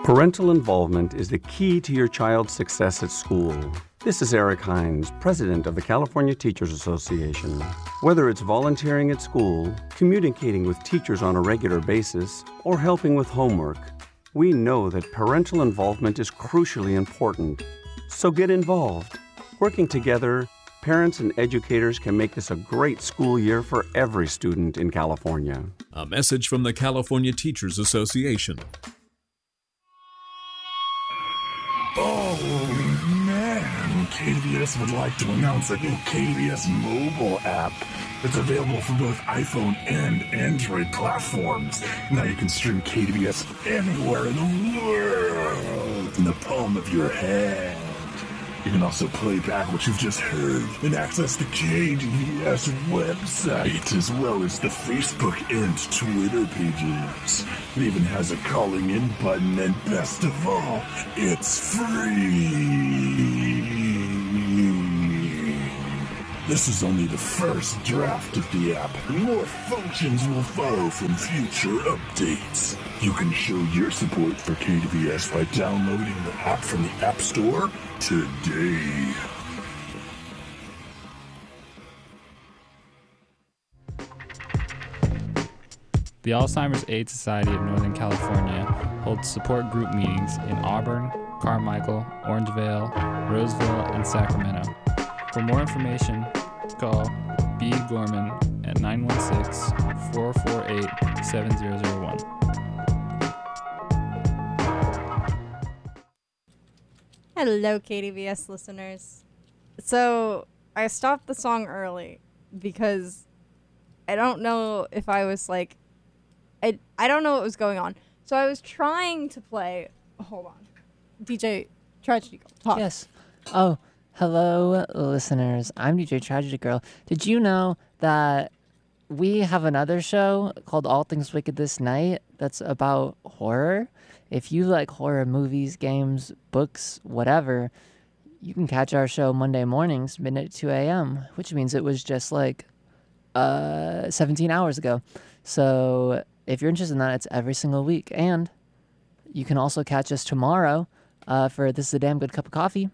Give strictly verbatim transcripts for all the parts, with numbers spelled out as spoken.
Parental involvement is the key to your child's success at school. This is Eric Hines, president of the California Teachers Association. Whether it's volunteering at school, communicating with teachers on a regular basis, or helping with homework, we know that parental involvement is crucially important. So get involved. Working together, parents and educators can make this a great school year for every student in California. A message from the California Teachers Association. Oh, man. K D V S would like to announce a new K D V S mobile app. It's available for both iPhone and Android platforms. Now you can stream K D V S anywhere in the world in the palm of your hand. You can also play back what you've just heard and access the K D V S website, as well as the Facebook and Twitter pages. It even has a calling in button, and best of all, it's free. This is only the first draft of the app, and more functions will follow from future updates. You can show your support for K D V S by downloading the app from the App Store today. The Alzheimer's Aid Society of Northern California holds support group meetings in Auburn, Carmichael, Orangevale, Roseville, and Sacramento. For more information, call B. Gorman at nine one six, four four eight, seven zero zero one. Hello, K D V S listeners. So, I stopped the song early because I don't know if I was like, I, I don't know what was going on. So I was trying to play, hold on, D J Tragedy Girl, talk. Yes. Oh, hello, listeners. I'm D J Tragedy Girl. Did you know that we have another show called All Things Wicked This Night that's about horror? If you like horror movies, games, books, whatever, you can catch our show Monday mornings, midnight to two a.m., which means it was just like uh, seventeen hours ago. So if you're interested in that, it's every single week. And you can also catch us tomorrow uh, for This is a Damn Good Cup of Coffee.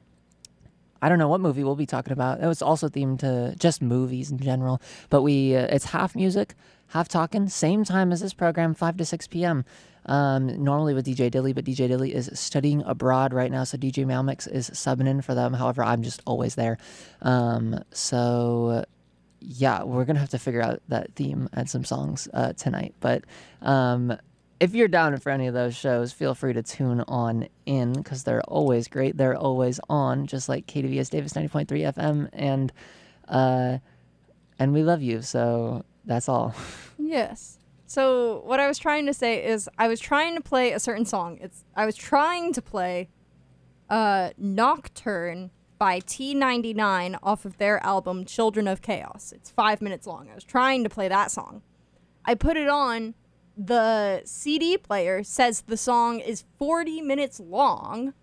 I don't know what movie we'll be talking about. It was also themed to just movies in general. But we uh, it's half music, half talking, same time as this program, five to six p.m., Um, normally with D J Dilly, but D J Dilly is studying abroad right now, so D J Malmix is subbing in for them. However, I'm just always there. Um, so, yeah, we're going to have to figure out that theme and some songs uh, tonight. But um, if you're down for any of those shows, feel free to tune on in, because they're always great. They're always on, just like K D V S Davis ninety point three F M, and uh, and we love you, so that's all. Yes. So what I was trying to say is I was trying to play a certain song. It's I was trying to play uh, Nocturne by T ninety-nine off of their album Children of Chaos. It's five minutes long. I was trying to play that song. I put it on. The C D player says the song is forty minutes long.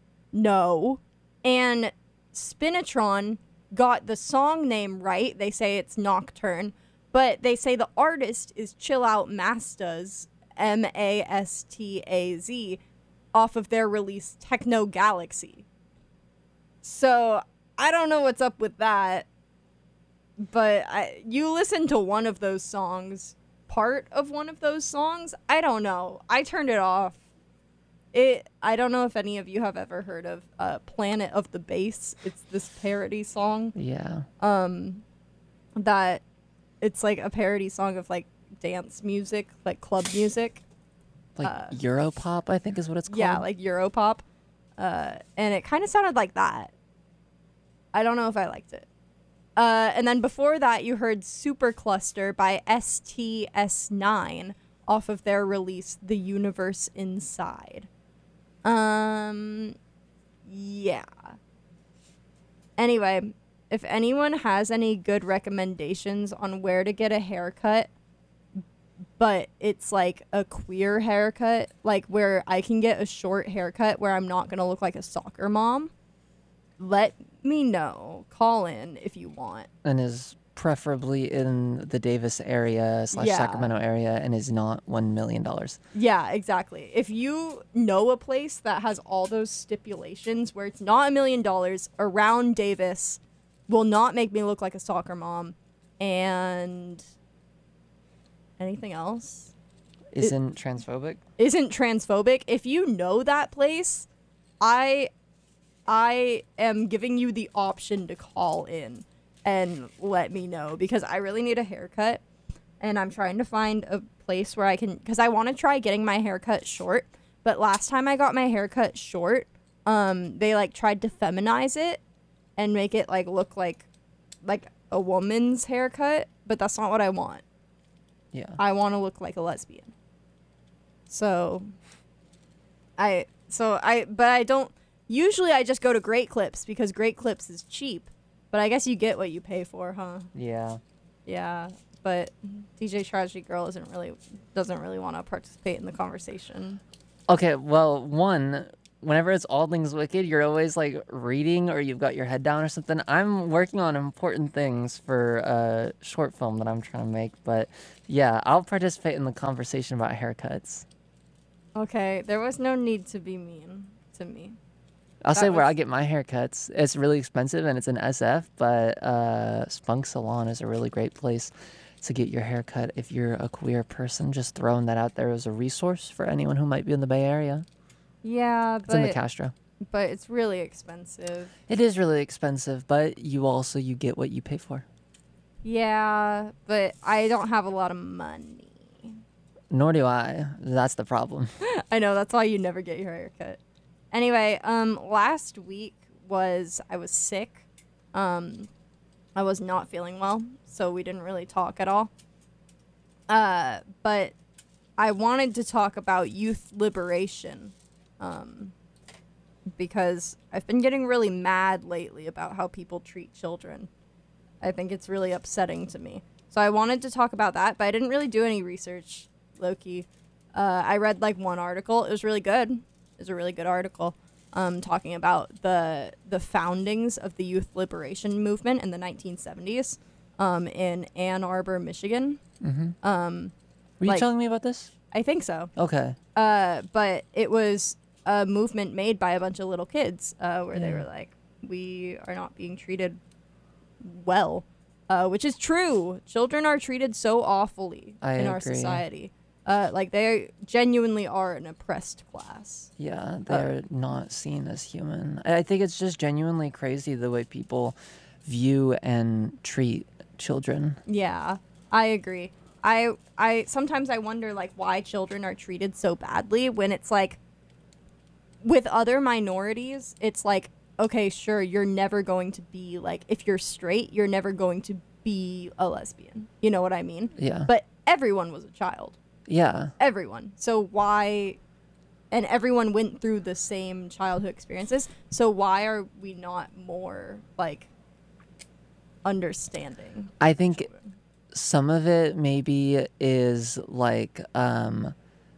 No. And Spinatron got the song name right. They say it's Nocturne. But they say the artist is Chill Out Mastas, M A S T A Z, off of their release Techno Galaxy. So, I don't know what's up with that. But I, you listen to one of those songs, part of one of those songs, I don't know. I turned it off. It. I don't know if any of you have ever heard of uh, Planet of the Bass. It's this parody song. Yeah. Um, that... It's like a parody song of like dance music, like club music. Like uh, Europop, I think is what it's called. Yeah, like Europop. Uh, and it kind of sounded like that. I don't know if I liked it. Uh, and then before that, you heard Supercluster by S T S nine off of their release, The Universe Inside. Um, yeah. Anyway, if anyone has any good recommendations on where to get a haircut, but it's like a queer haircut, like where I can get a short haircut where I'm not going to look like a soccer mom, let me know. Call in if you want. And is preferably in the Davis area slash Yeah. Sacramento area and is not one million dollars. Yeah, exactly. If you know a place that has all those stipulations where it's not a million dollars around Davis, will not make me look like a soccer mom, and anything else Isn't transphobic? isn't transphobic. If you know that place, I I am giving you the option to call in and let me know, because I really need a haircut and I'm trying to find a place where I can, because I want to try getting my haircut short. But last time I got my haircut short, um, they like tried to feminize it and make it like look like like a woman's haircut, but that's not what I want. Yeah. I want to look like a lesbian. So I so I but I don't usually I just go to Great Clips because Great Clips is cheap. But I guess you get what you pay for, huh? Yeah. Yeah. But D J Tragedy Girl isn't really doesn't really want to participate in the conversation. Okay, well, one, whenever it's All Things Wicked, you're always like reading or you've got your head down or something. I'm working on important things for a short film that I'm trying to make, but yeah, I'll participate in the conversation about haircuts. Okay, there was no need to be mean to me. I'll That say where was- I get my haircuts. It's really expensive and it's an S F, but uh, Spunk Salon is a really great place to get your haircut if you're a queer person. Just throwing that out there as a resource for anyone who might be in the Bay Area. Yeah, It's in the but Castro. but it's really expensive. It is really expensive, but you also you get what you pay for. Yeah, but I don't have a lot of money. Nor do I. That's the problem. I know, that's why you never get your haircut. Anyway, um, last week was, I was sick. Um, I was not feeling well, so we didn't really talk at all. Uh, but I wanted to talk about youth liberation, um, because I've been getting really mad lately about how people treat children. I think it's really upsetting to me. So I wanted to talk about that, but I didn't really do any research, low-key. Uh, I read like one article. It was really good. It was a really good article, um, talking about the the foundings of the youth liberation movement in the nineteen seventies, um, in Ann Arbor, Michigan. Mm-hmm. Um, Were you like- telling me about this? I think so. Okay. Uh, but it was a movement made by a bunch of little kids, uh, where they Yeah. were like, we are not being treated well, uh, which is true. Children are treated so awfully I in our agree. society. Uh, like they genuinely are an oppressed class. Yeah, they're not seen as human. I I think it's just genuinely crazy the way people view and treat children. Yeah, I agree. I I sometimes I wonder like why children are treated so badly when it's like with other minorities, it's like, okay, sure, you're never going to be like, if you're straight, you're never going to be a lesbian. You know what I mean? Yeah. But everyone was a child. Yeah. Everyone. So why, and everyone went through the same childhood experiences. So why are we not more like understanding? I think some of it maybe is like um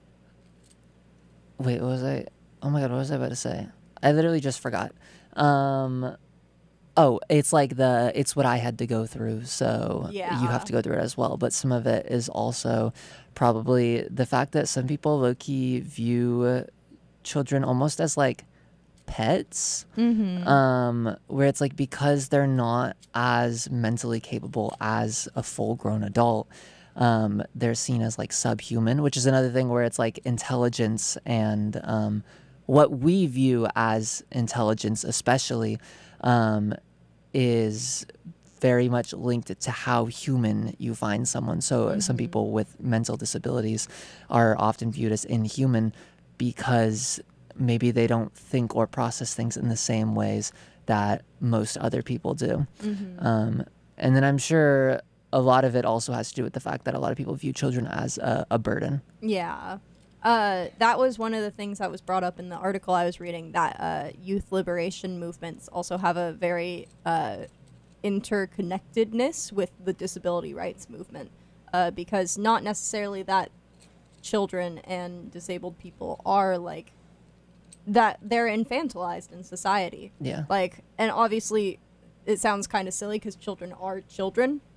wait, what was I oh my god, what was I about to say? I literally just forgot. Um oh, it's like the it's what I had to go through, so you Yeah. have to go through it as well. But some of it is also probably the fact that some people low-key view children almost as like pets, Mm-hmm. um, where it's like because they're not as mentally capable as a full-grown adult, um, they're seen as like subhuman, which is another thing where it's like intelligence and um, what we view as intelligence, especially, um, is very much linked to how human you find someone. So some people with mental disabilities are often viewed as inhuman because maybe they don't think or process things in the same ways that most other people do. Mm-hmm. Um, and then I'm sure a lot of it also has to do with the fact that a lot of people view children as a, a burden. Yeah. Uh, that was one of the things that was brought up in the article I was reading, that uh, youth liberation movements also have a very uh, interconnectedness with the disability rights movement, uh, because not necessarily that children and disabled people are like, that they're infantilized in society. Yeah. Like, and obviously it sounds kind of silly because children are children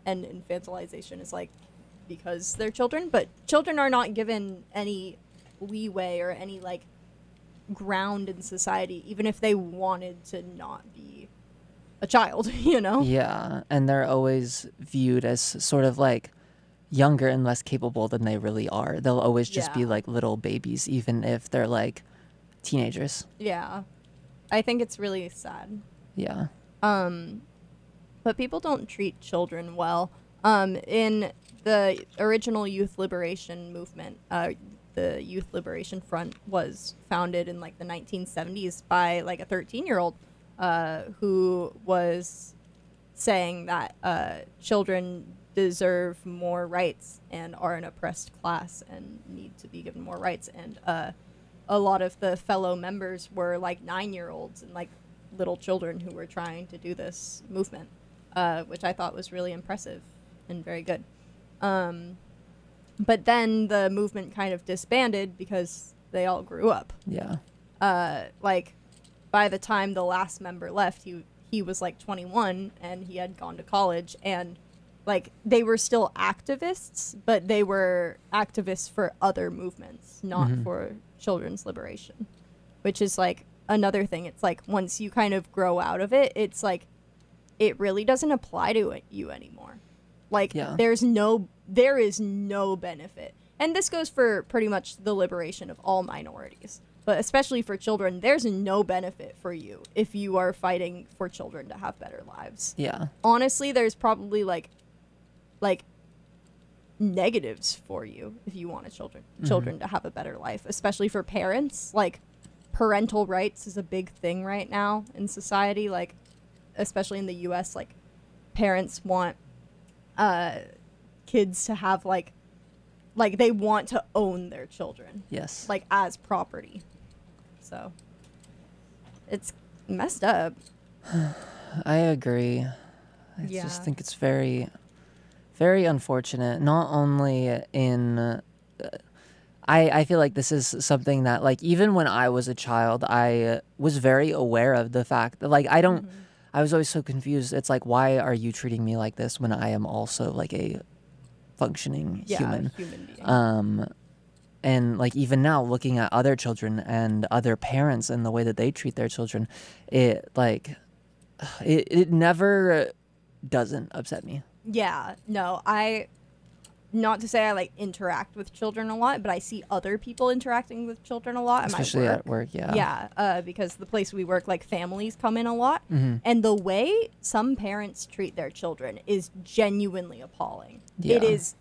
and infantilization is like because they're children, but children are not given any leeway or any like ground in society, even if they wanted to not be a child, you know? Yeah, and they're always viewed as sort of like younger and less capable than they really are. They'll always just be Yeah. like little babies, even if they're like teenagers. Yeah. I think it's really sad. Yeah. Um, but people don't treat children well. Um, in the original youth liberation movement, uh, the Youth Liberation Front was founded in like the nineteen seventies by like a thirteen year old uh, who was saying that uh, children deserve more rights and are an oppressed class and need to be given more rights. And uh, a lot of the fellow members were like nine year olds and like little children who were trying to do this movement, uh, which I thought was really impressive and very good. Um, but then the movement kind of disbanded because they all grew up. Yeah. Uh, like by the time the last member left, he he was like twenty-one and he had gone to college, and like they were still activists, but they were activists for other movements, not Mhm. for children's liberation, which is like another thing. It's like once you kind of grow out of it, it's like it really doesn't apply to it, you anymore. Like Yeah. there's no there is no benefit. And this goes for pretty much the liberation of all minorities, but especially for children, there's no benefit for you if you are fighting for children to have better lives. Yeah. Honestly, there's probably like like negatives for you if you want a children children to have a better life, especially for parents. Like parental rights is a big thing right now in society, like especially in the U S. Like parents want uh kids to have like like they want to own their children Yes. like as property. So it's messed up. I agree. I Yeah. just think it's very, very unfortunate. Not only in, uh, I I feel like this is something that like even when I was a child, I uh, was very aware of the fact that like I don't. Mm-hmm. I was always so confused. It's like, why are you treating me like this when I am also like a functioning Yeah, human? human being. Um, and like even now, looking at other children and other parents and the way that they treat their children, it like it it never doesn't upset me. Yeah, no, I, not to say I like interact with children a lot, but I see other people interacting with children a lot. Especially at my at work, yeah. Yeah, uh, because the place we work, like families come in a lot, Mhm. and the way some parents treat their children is genuinely appalling. It Yeah. is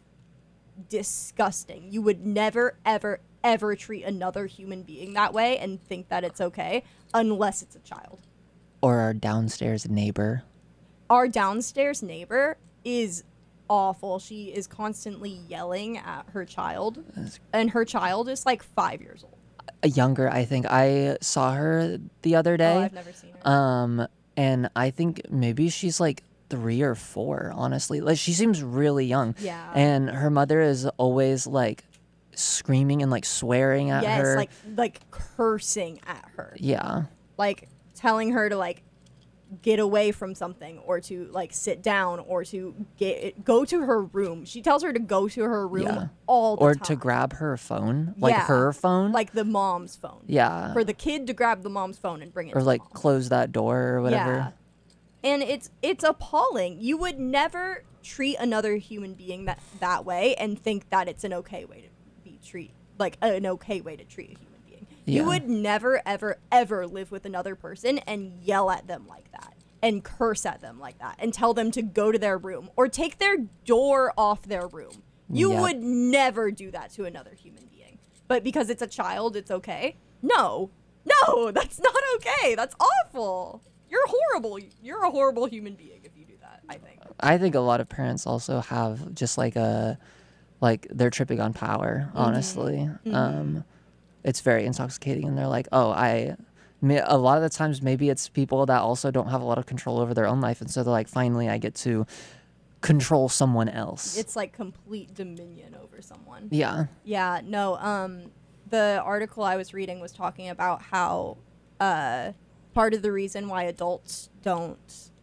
disgusting. You would never, ever, ever treat another human being that way and think that it's okay, unless it's a child. Or our downstairs neighbor. Our downstairs neighbor is awful. She is constantly yelling at her child, and her child is like five years old. A younger, I think. I saw her the other Oh, day. I've never seen her. Um, and I think maybe she's like three or four, honestly. Like she seems really young. Yeah. And her mother is always like screaming and like swearing at yes, her. like like cursing at her, Yeah. like telling her to like get away from something or to like sit down or to get go to her room. She tells her to go to her room Yeah. all the Or time. to grab her phone. Like Yeah. her phone. like the mom's phone. Yeah. For the kid to grab the mom's phone and bring it Or to like mom. close that door or whatever. Yeah. And it's it's appalling. You would never treat another human being that that way and think that it's an okay way to be treat like an okay way to treat a human being. Yeah. You would never ever ever live with another person and yell at them like that and curse at them like that and tell them to go to their room or take their door off their room. You Yep. would never do that to another human being. But because it's a child, it's okay? No. No, that's not okay. That's awful. You're horrible. You're a horrible human being if you do that, I think. I think a lot of parents also have just like a, like they're tripping on power, Mm-hmm. honestly. Um, it's very intoxicating and they're like, oh, I, ma- a lot of the times maybe it's people that also don't have a lot of control over their own life. And so they're like, finally I get to control someone else. It's like complete dominion over someone. yeah. Yeah, no, um the article I was reading was talking about how uh part of the reason why adults don't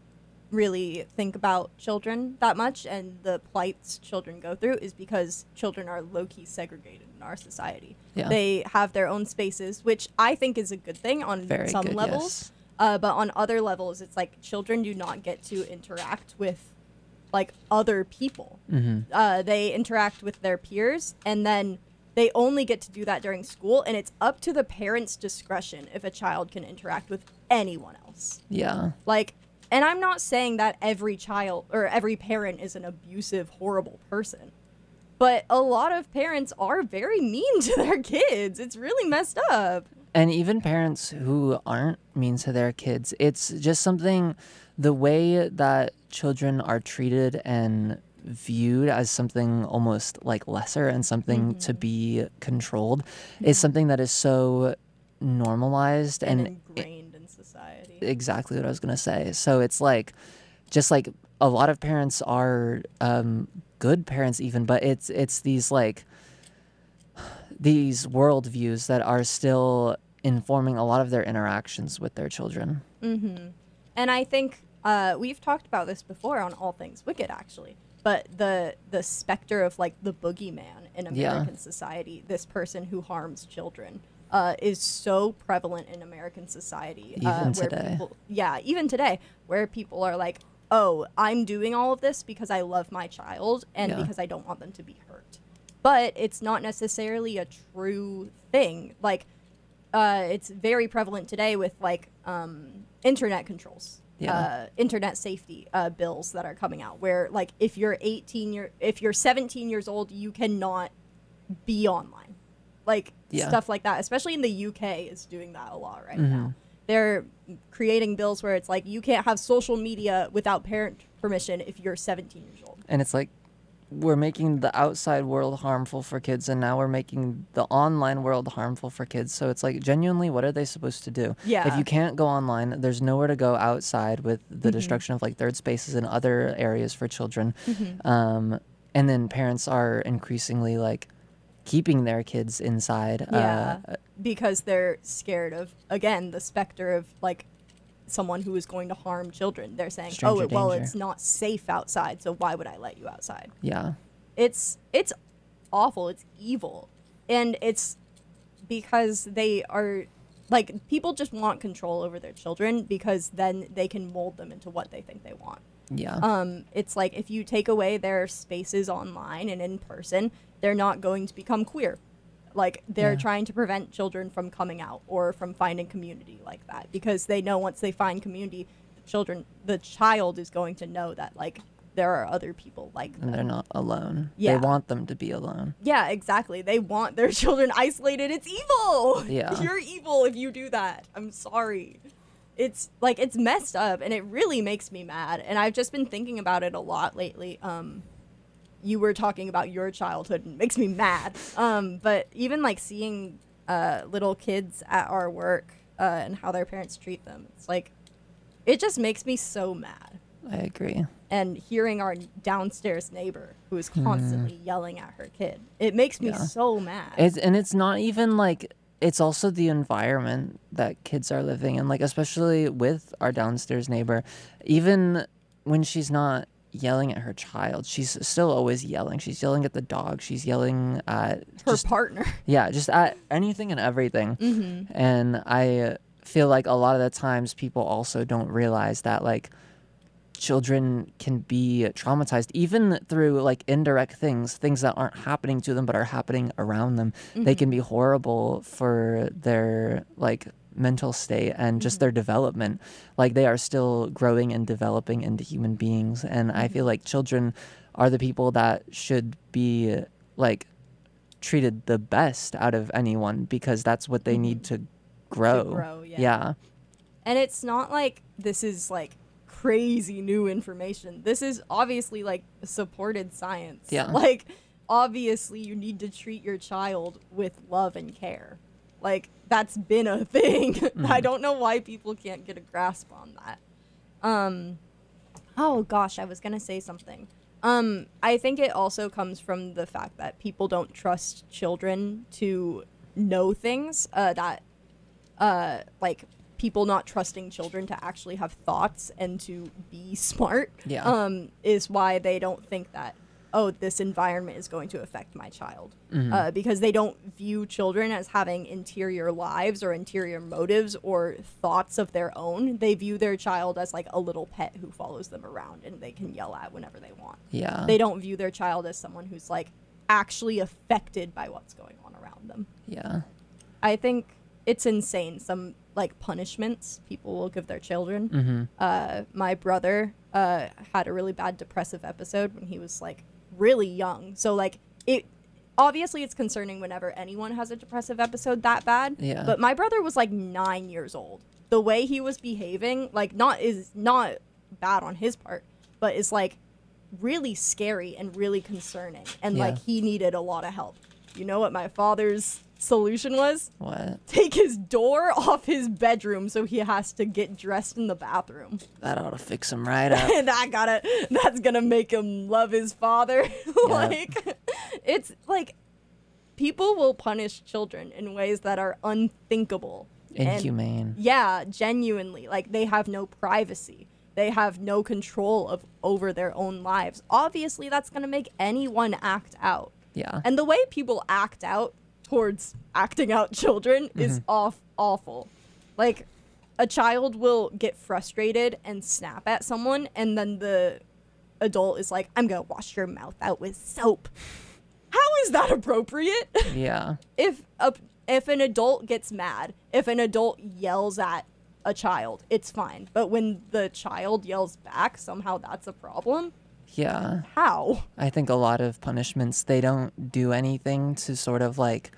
really think about children that much and the plights children go through is because children are low-key segregated in our society. Yeah. They have their own spaces, which I think is a good thing on Very some good, levels. yes. Uh, but on other levels, it's like children do not get to interact with like other people. Mm-hmm. Uh, they interact with their peers, and then they only get to do that during school, and it's up to the parents' discretion if a child can interact with anyone else. Yeah. Like, and I'm not saying that every child or every parent is an abusive, horrible person, but a lot of parents are very mean to their kids. It's really messed up. And even parents who aren't mean to their kids, it's just something, the way that children are treated and viewed as something almost like lesser and something Mm-hmm. to be controlled is something that is so normalized And, and, ingrained in society. exactly what I was going to say. So it's like, just like a lot of parents are um, good parents even, but it's it's these like, these worldviews that are still informing a lot of their interactions with their children. Mm-hmm. And I think uh, we've talked about this before on All Things Wicked, actually. But the the specter of like the boogeyman in Yeah. American society, this person who harms children, uh, is so prevalent in American society. Even uh, where today. People, yeah, even today, where people are like, "Oh, I'm doing all of this because I love my child and Yeah. because I don't want them to be hurt." But it's not necessarily a true thing. Like, uh, it's very prevalent today with like um, internet controls. Yeah. Uh, internet safety uh, bills that are coming out, where like if you're eighteen year, if you're seventeen years old, you cannot be online, like Yeah. stuff like that. Especially in the U K, is doing that a lot right Mhm. now. They're creating bills where it's like you can't have social media without parent permission if you're seventeen years old. And it's like, we're making the outside world harmful for kids, and now we're making the online world harmful for kids. So it's like, genuinely, what are they supposed to do? Yeah. If you can't go online, there's nowhere to go outside with the Mm-hmm. destruction of like third spaces and other areas for children. Mm-hmm. Um, and then parents are increasingly like keeping their kids inside. Yeah, Uh, because they're scared of, again, the specter of like someone who is going to harm children. They're saying, Stranger "Oh, it, well, danger. it's not safe outside, so why would I let you outside?" yeah. It's it's awful. It's evil, and it's because they are like people just want control over their children because then they can mold them into what they think they want. Yeah. Um, it's like if you take away their spaces online and in person, they're not going to become queer. Like they're Yeah. trying to prevent children from coming out or from finding community like that because they know once they find community, the children, the child is going to know that like there are other people like and they're them. not alone. Yeah. They want them to be alone. Yeah, exactly. They want their children isolated. It's evil. Yeah. You're evil if you do that. I'm sorry. It's like it's messed up and it really makes me mad. And I've just been thinking about it a lot lately. Um you were talking about your childhood and it makes me mad. Um but even like seeing uh little kids at our work uh and how their parents treat them. It's like it just makes me so mad. I agree. And hearing our downstairs neighbor who is constantly yelling at her kid, it makes me Yeah. so mad. It's and it's not even like, it's also the environment that kids are living in, like especially with our downstairs neighbor. Even when she's not yelling at her child, she's still always yelling. She's yelling at the dog. She's yelling at her just, partner. yeah, just at anything and everything. Mm-hmm. And I feel like a lot of the times people also don't realize that like children can be traumatized even through like indirect things, things that aren't happening to them but are happening around them. They can be horrible for their like mental state and just their development. Like they are still growing and developing into human beings, and I feel like children are the people that should be like treated the best out of anyone because that's what they need to grow. grow, yeah. Yeah. And it's not like this is like crazy new information. This is obviously like supported science. Yeah. Like obviously you need to treat your child with love and care. Like that's been a thing. I don't know why people can't get a grasp on that. Um oh gosh, I was going to say something. Um I think it also comes from the fact that people don't trust children to know things uh that uh like people not trusting children to actually have thoughts and to be smart Yeah. um, is why they don't think that, oh, this environment is going to affect my child. Mhm. Uh, because they don't view children as having interior lives or interior motives or thoughts of their own. They view their child as like a little pet who follows them around and they can yell at whenever they want. Yeah. They don't view their child as someone who's like actually affected by what's going on around them. Yeah. I think it's insane. Some like punishments people will give their children. Mm-hmm. Uh, my brother uh, had a really bad depressive episode when he was like really young. So like it obviously it's concerning whenever anyone has a depressive episode that bad. Yeah. But my brother was like nine years old. The way he was behaving, like not is not bad on his part, but is like really scary and really concerning. And Yeah. like he needed a lot of help. You know what my father's solution was? What? Take his door off his bedroom so he has to get dressed in the bathroom. That ought to fix him right up. that gotta that's gonna make him love his father. Like it's like people will punish children in ways that are unthinkable. And Inhumane. yeah, genuinely. Like they have no privacy. They have no control of over their own lives. Obviously that's gonna make anyone act out. Yeah. And the way people act out towards acting out children is off awful. Like a child will get frustrated and snap at someone and then the adult is like, I'm gonna wash your mouth out with soap. How is that appropriate? Yeah. if a if an adult gets mad, if an adult yells at a child, it's fine. But when the child yells back, somehow that's a problem. Yeah. How? I think a lot of punishments, they don't do anything to sort of like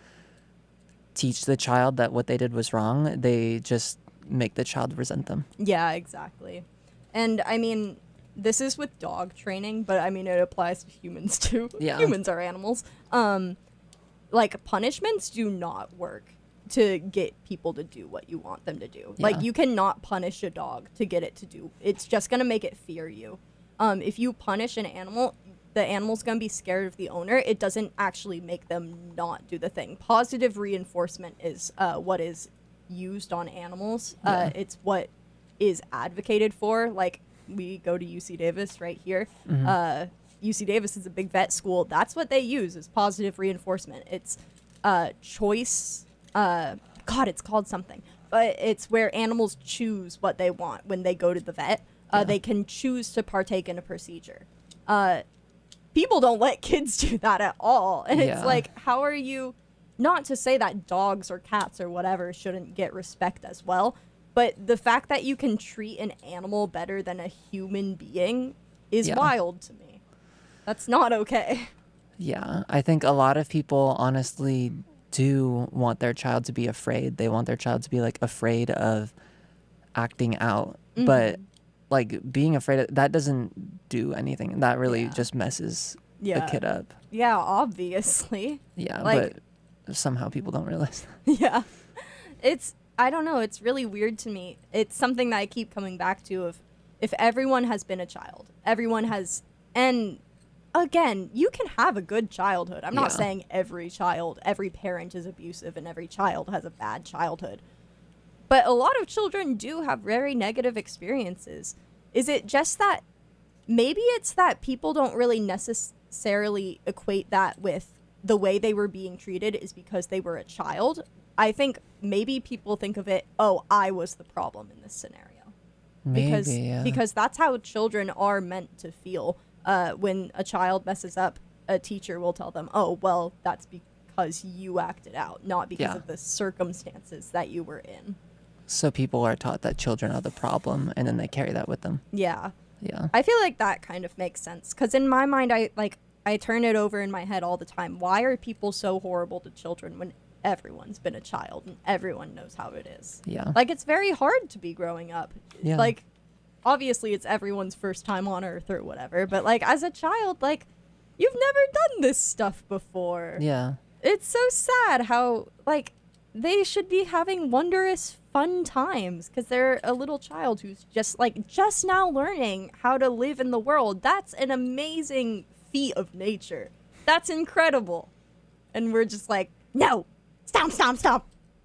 teach the child that what they did was wrong. They just make the child resent them. Yeah, exactly. And I mean, this is with dog training, but I mean, it applies to humans too. Yeah. Humans are animals. Um, like, punishments do not work to get people to do what you want them to do. Yeah. Like, you cannot punish a dog to get it to do. It's just going to make it fear you. Um, if you punish an animal, the animal's going to be scared of the owner. It doesn't actually make them not do the thing. Positive reinforcement is uh, what is used on animals. Uh, Yeah. it's what is advocated for. Like, we go to U C Davis right here. Mhm. Uh, U C Davis is a big vet school. That's what they use is positive reinforcement. It's uh, choice. Uh, God, it's called something. But it's where animals choose what they want when they go to the vet. Uh, Yeah. They can choose to partake in a procedure. Uh, people don't let kids do that at all. And Yeah. it's like, how are you... Not to say that dogs or cats or whatever shouldn't get respect as well, but the fact that you can treat an animal better than a human being is Yeah. wild to me. That's not okay. Yeah. I think a lot of people honestly do want their child to be afraid. They want their child to be like afraid of acting out. But like being afraid of that doesn't do anything. That really Yeah. just messes Yeah. the kid up. Yeah, obviously. Yeah. Like- but somehow people don't realize. Yeah. It's, I don't know, it's really weird to me. It's something that I keep coming back to of if everyone has been a child, everyone has, and again, you can have a good childhood. I'm not Yeah. saying every child, every parent is abusive and every child has a bad childhood. But a lot of children do have very negative experiences. Is it just that maybe it's that people don't really necessarily equate that with the way they were being treated is because they were a child? I think maybe people think of it, oh, I was the problem in this scenario. Maybe. Because yeah. because that's how children are meant to feel. Uh, when a child messes up, a teacher will tell them, oh, well, that's because you acted out, not because Yeah. of the circumstances that you were in. So people are taught that children are the problem, and then they carry that with them. Yeah. Yeah. I feel like that kind of makes sense. Because in my mind, I like I turn it over in my head all the time. Why are people so horrible to children when everyone's been a child and everyone knows how it is? Yeah. Like, it's very hard to be growing up. Yeah. Like, obviously, it's everyone's first time on Earth or whatever. But, like, as a child, like, you've never done this stuff before. Yeah. It's so sad how, like, they should be having wondrous, fun times because they're a little child who's just, like, just now learning how to live in the world. That's an amazing feat of nature. That's incredible. And we're just like, no, stop, stop, stop.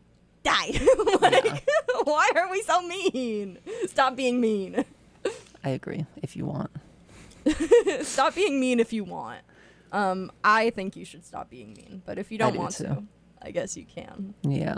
die. Like, why are we so mean? Stop being mean. I agree. If you want. Stop being mean if you want. Um, I think you should stop being mean, but if you don't do want too. to, I guess you can. Yeah.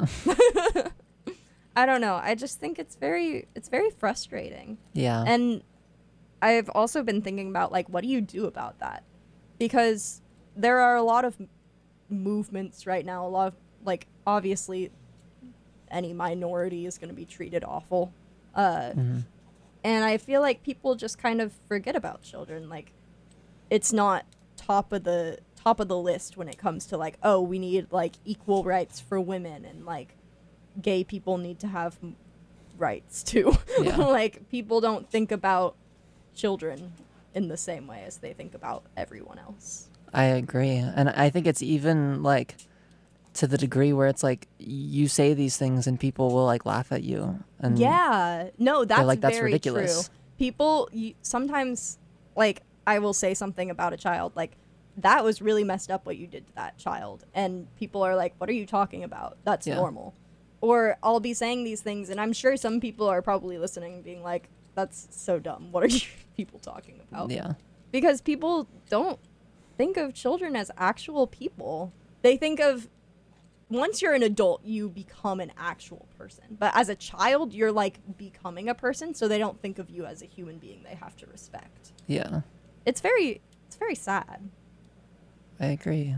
I don't know. I just think it's very it's very frustrating. Yeah. And I've also been thinking about, like, what do you do about that? Because there are a lot of m- movements right now, a lot of, like, obviously any minority is going to be treated awful. Uh, Mhm. And I feel like people just kind of forget about children. Like, it's not top of the top of the list when it comes to, like, oh, we need, like, equal rights for women, and, like, gay people need to have m- rights too. Yeah. Like, people don't think about children in the same way as they think about everyone else. I agree. And I think it's even like to the degree where it's like you say these things and people will like laugh at you. And Yeah, no, that's like, "That's very ridiculous." true. People you, sometimes, like, I will say something about a child, like, that was really messed up what you did to that child, and people are like, what are you talking about? That's Yeah. normal. Or I'll be saying these things, and I'm sure some people are probably listening, being like, that's so dumb. What are you people talking about? Yeah. Because people don't think of children as actual people. They think of, once you're an adult, you become an actual person. But as a child, you're like becoming a person, so they don't think of you as a human being they have to respect. Yeah. It's very, it's very sad. I agree.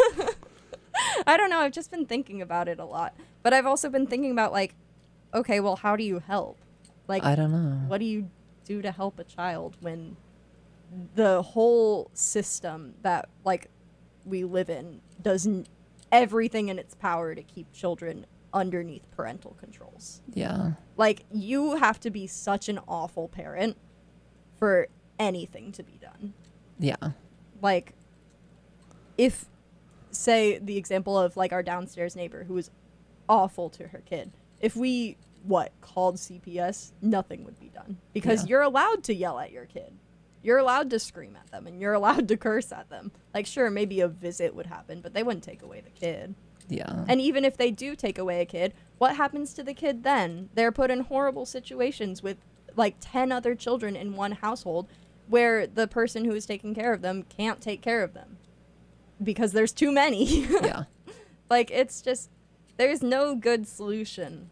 I don't know. I've just been thinking about it a lot. But I've also been thinking about, like, okay, well, how do you help? Like, I don't know. what do you do to help a child when the whole system that, like, we live in does n- everything in its power to keep children underneath parental controls? Yeah. Like, you have to be such an awful parent for anything to be done. Yeah. Like, if, say, the example of, like, our downstairs neighbor who was awful to her kid, if we, what, called C P S, nothing would be done. Because Yeah. you're allowed to yell at your kid. You're allowed to scream at them, and you're allowed to curse at them. Like, sure, maybe a visit would happen, but they wouldn't take away the kid. Yeah. And even if they do take away a kid, what happens to the kid then? They're put in horrible situations with, like, ten other children in one household where the person who is taking care of them can't take care of them because there's too many. Yeah. Like, it's just, there's no good solution.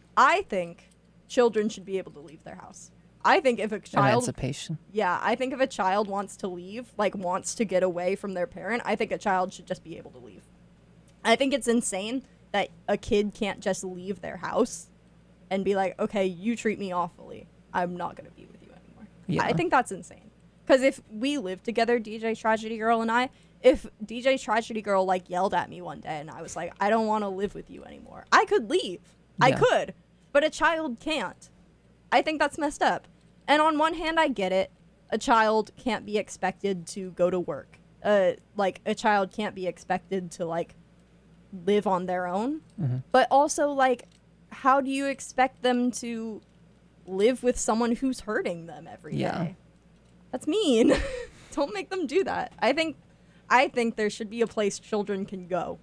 I think children should be able to leave their house. I think if a child, Emancipation. yeah, I think if a child wants to leave, like, wants to get away from their parent, I think a child should just be able to leave. I think it's insane that a kid can't just leave their house and be like, okay, you treat me awfully, I'm not going to be with you anymore. Yeah. I think that's insane. Because if we lived together, D J Tragedy Girl and I, if D J Tragedy Girl, like, yelled at me one day and I was like, I don't want to live with you anymore, I could leave. I Yeah. could. But a child can't. I think that's messed up. And on one hand, I get it. A child can't be expected to go to work. Uh, like, a child can't be expected to, like, live on their own. Mhm. But also, like, how do you expect them to live with someone who's hurting them every day? Yeah. That's mean. Don't make them do that. I think I think there should be a place children can go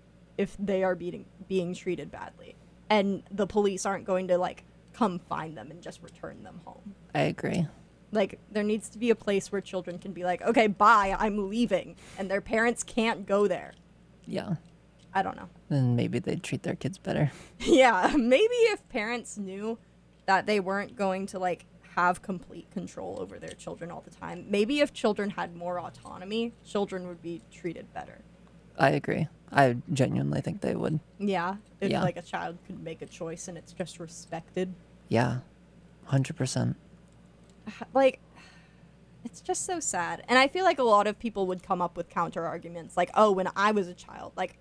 if they are being being treated badly. And the police aren't going to, like, come find them and just return them home. I agree. Like, there needs to be a place where children can be like, okay, bye, I'm leaving. And their parents can't go there. Yeah. I don't know. Then maybe they'd treat their kids better. Yeah, maybe if parents knew that they weren't going to, like, have complete control over their children all the time, maybe if children had more autonomy, children would be treated better. I agree. I genuinely think they would. Yeah, if, Yeah. like, a child could make a choice and it's just respected. Yeah. one hundred percent. Like, it's just so sad. And I feel like a lot of people would come up with counter arguments like, oh, when I was a child, like,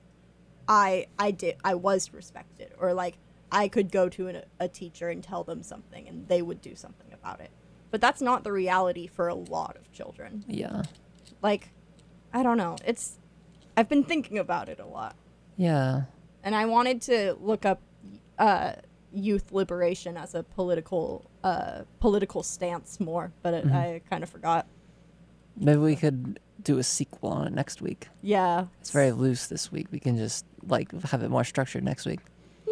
I I did I was respected, or, like, I could go to an, a teacher and tell them something and they would do something about it. But that's not the reality for a lot of children. Yeah. Like, I don't know. It's I've been thinking about it a lot. Yeah. And I wanted to look up uh, youth liberation as a political uh, political stance more, but it, Mhm. I kind of forgot. Maybe we could do a sequel on it next week. Yeah. It's very loose this week. We can just like have it more structured next week.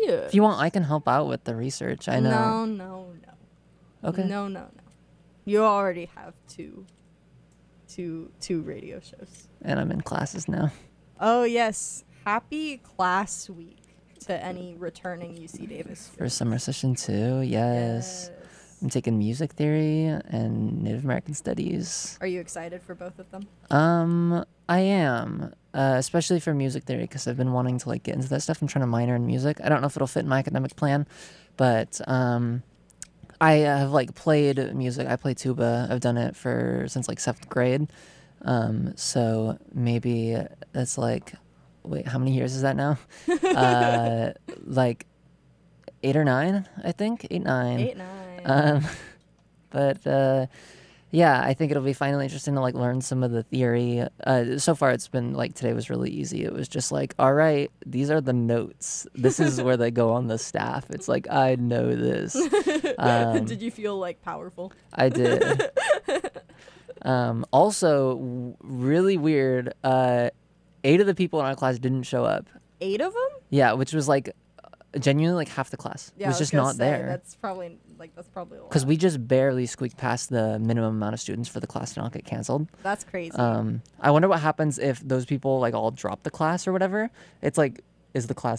Yeah. If you want, I can help out with the research. I know. No, no, no. Okay. No, no, no. You already have two, two, two radio shows. And I'm in classes now. Oh yes, happy class week to any returning U C Davis For students. summer session two, yes. Yes. I'm taking music theory and Native American studies. Are you excited for both of them? Um, I am, uh, especially for music theory because I've been wanting to like get into that stuff. I'm trying to minor in music. I don't know if it'll fit in my academic plan, but um, I have like played music. I play tuba. I've done it for since like seventh grade. Um, so maybe that's like, wait, how many years is that now? uh, like eight or nine, I think. Eight, nine. Eight, nine. Um, but uh, yeah, I think it'll be finally interesting to like learn some of the theory. Uh, so far, it's been like today was really easy. It was just like, all right, these are the notes. This is where they go on the staff. It's like I know this. Um, Did you feel like powerful? I did. um, also, w- really weird. Uh, eight of the people in our class didn't show up. Eight of them? Yeah, which was like genuinely like half the class. Yeah, it was, I was just gonna not say, there. That's probably like that's probably a lot. Because we just barely squeaked past the minimum amount of students for the class to not get canceled. That's crazy. Um, I wonder what happens if those people like all drop the class or whatever. It's like, is the class